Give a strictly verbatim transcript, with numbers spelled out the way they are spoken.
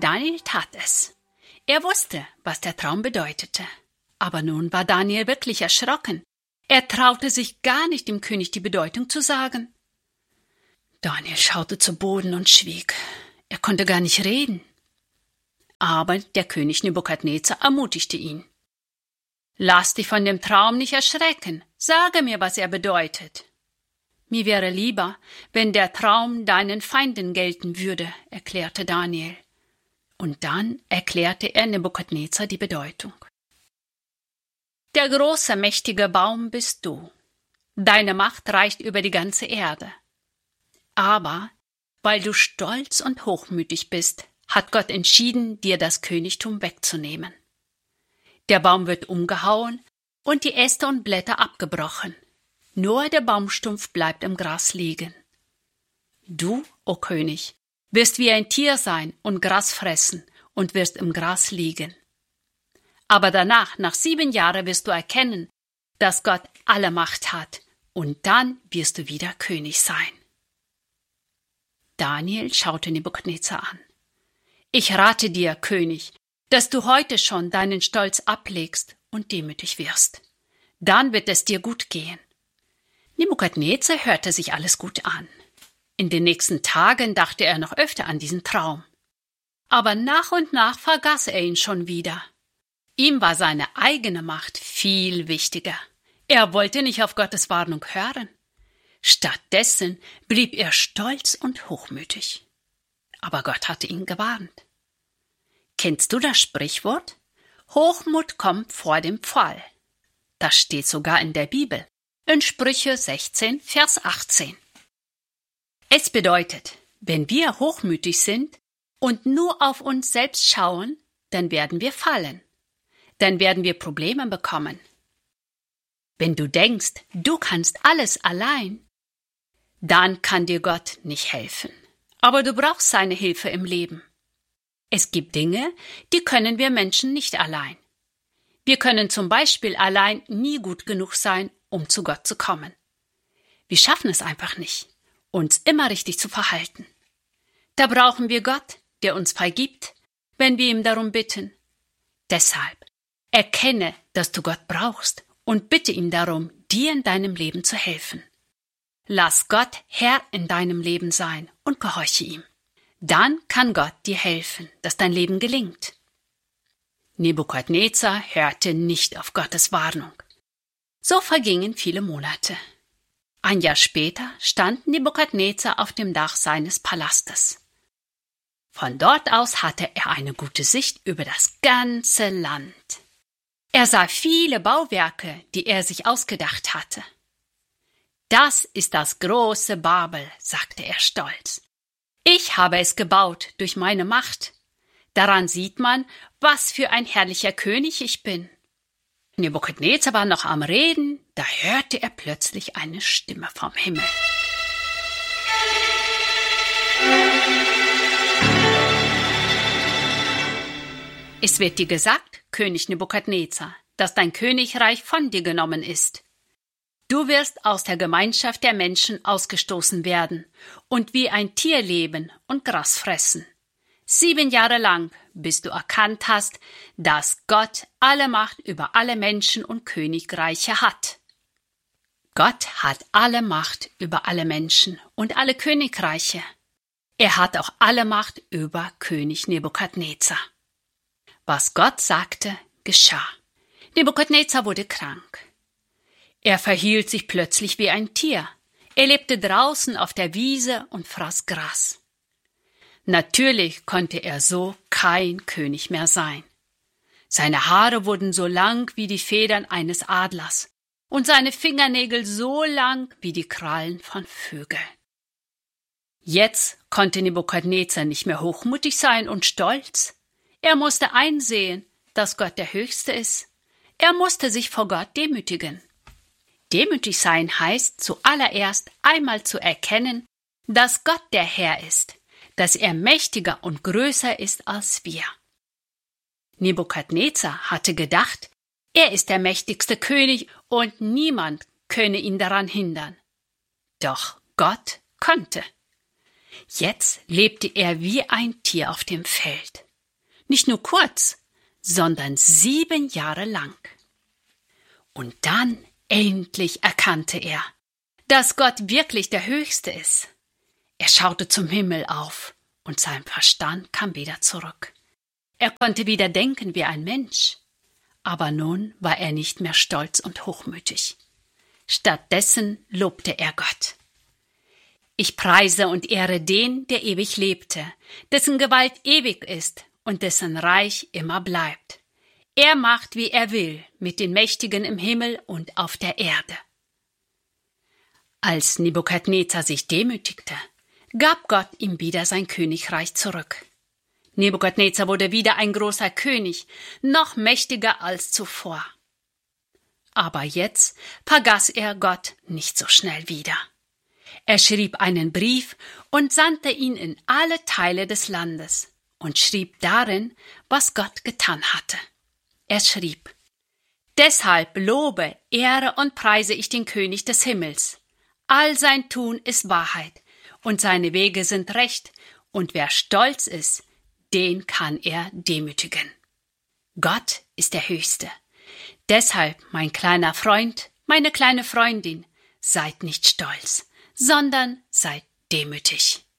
Daniel tat es. Er wusste, was der Traum bedeutete. Aber nun war Daniel wirklich erschrocken. Er traute sich gar nicht, dem König die Bedeutung zu sagen. Daniel schaute zu Boden und schwieg. Er konnte gar nicht reden. Aber der König Nebukadnezar ermutigte ihn. »Lass dich von dem Traum nicht erschrecken. Sage mir, was er bedeutet.« »Mir wäre lieber, wenn der Traum deinen Feinden gelten würde«, erklärte Daniel. Und dann erklärte er Nebukadnezar die Bedeutung. »Der große, mächtige Baum bist du. Deine Macht reicht über die ganze Erde. Aber weil du stolz und hochmütig bist, hat Gott entschieden, dir das Königtum wegzunehmen. Der Baum wird umgehauen und die Äste und Blätter abgebrochen. Nur der Baumstumpf bleibt im Gras liegen. Du, o König, wirst wie ein Tier sein und Gras fressen und wirst im Gras liegen. Aber danach, nach sieben Jahren, wirst du erkennen, dass Gott alle Macht hat, und dann wirst du wieder König sein.« Daniel schaute Nebukadnezar an. »Ich rate dir, König, dass du heute schon deinen Stolz ablegst und demütig wirst. Dann wird es dir gut gehen.« Nebukadnezar hörte sich alles gut an. In den nächsten Tagen dachte er noch öfter an diesen Traum. Aber nach und nach vergaß er ihn schon wieder. Ihm war seine eigene Macht viel wichtiger. Er wollte nicht auf Gottes Warnung hören. Stattdessen blieb er stolz und hochmütig. Aber Gott hatte ihn gewarnt. Kennst du das Sprichwort? Hochmut kommt vor dem Fall. Das steht sogar in der Bibel. In Sprüche sechzehn, Vers achtzehn. Es bedeutet, wenn wir hochmütig sind und nur auf uns selbst schauen, dann werden wir fallen. Dann werden wir Probleme bekommen. Wenn du denkst, du kannst alles allein, dann kann dir Gott nicht helfen. Aber du brauchst seine Hilfe im Leben. Es gibt Dinge, die können wir Menschen nicht allein. Wir können zum Beispiel allein nie gut genug sein, um zu Gott zu kommen. Wir schaffen es einfach nicht, uns immer richtig zu verhalten. Da brauchen wir Gott, der uns vergibt, wenn wir ihm darum bitten. Deshalb erkenne, dass du Gott brauchst und bitte ihn darum, dir in deinem Leben zu helfen. Lass Gott Herr in deinem Leben sein und gehorche ihm. Dann kann Gott dir helfen, dass dein Leben gelingt. Nebukadnezar hörte nicht auf Gottes Warnung. So vergingen viele Monate. Ein Jahr später stand Nebukadnezar auf dem Dach seines Palastes. Von dort aus hatte er eine gute Sicht über das ganze Land. Er sah viele Bauwerke, die er sich ausgedacht hatte. »Das ist das große Babel«, sagte er stolz. »Ich habe es gebaut durch meine Macht. Daran sieht man, was für ein herrlicher König ich bin.« Nebukadnezar war noch am Reden, da hörte er plötzlich eine Stimme vom Himmel. »Es wird dir gesagt, König Nebukadnezar, dass dein Königreich von dir genommen ist. Du wirst aus der Gemeinschaft der Menschen ausgestoßen werden und wie ein Tier leben und Gras fressen. Sieben Jahre lang, bis du erkannt hast, dass Gott alle Macht über alle Menschen und Königreiche hat.« Gott hat alle Macht über alle Menschen und alle Königreiche. Er hat auch alle Macht über König Nebukadnezar. Was Gott sagte, geschah. Nebukadnezar wurde krank. Er verhielt sich plötzlich wie ein Tier. Er lebte draußen auf der Wiese und fraß Gras. Natürlich konnte er so kein König mehr sein. Seine Haare wurden so lang wie die Federn eines Adlers und seine Fingernägel so lang wie die Krallen von Vögeln. Jetzt konnte Nebukadnezar nicht mehr hochmütig sein und stolz. Er musste einsehen, dass Gott der Höchste ist. Er musste sich vor Gott demütigen. Demütig sein heißt zuallererst einmal zu erkennen, dass Gott der Herr ist, dass er mächtiger und größer ist als wir. Nebukadnezar hatte gedacht, er ist der mächtigste König und niemand könne ihn daran hindern. Doch Gott konnte. Jetzt lebte er wie ein Tier auf dem Feld. nicht nur kurz, sondern sieben Jahre lang. Und dann endlich erkannte er, dass Gott wirklich der Höchste ist. Er schaute zum Himmel auf und sein Verstand kam wieder zurück. Er konnte wieder denken wie ein Mensch. Aber nun war er nicht mehr stolz und hochmütig. Stattdessen lobte er Gott. Ich preise und ehre den, der ewig lebte, dessen Gewalt ewig ist und dessen Reich immer bleibt. Er macht, wie er will, mit den Mächtigen im Himmel und auf der Erde. Als Nebukadnezar sich demütigte, gab Gott ihm wieder sein Königreich zurück. Nebukadnezar wurde wieder ein großer König, noch mächtiger als zuvor. Aber jetzt vergaß er Gott nicht so schnell wieder. Er schrieb einen Brief und sandte ihn in alle Teile des Landes und schrieb darin, was Gott getan hatte. Er schrieb: Deshalb lobe, ehre und preise ich den König des Himmels. All sein Tun ist Wahrheit und seine Wege sind recht, und wer stolz ist, den kann er demütigen. Gott ist der Höchste. Deshalb, mein kleiner Freund, meine kleine Freundin, seid nicht stolz, sondern seid demütig.